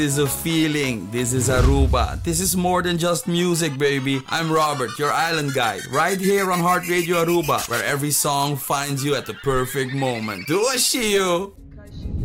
This is a feeling. This is Aruba. This is more than just music, baby. I'm Robert, your island guide, right here on Heart Radio Aruba, where every song finds you at the perfect moment. Do I see you?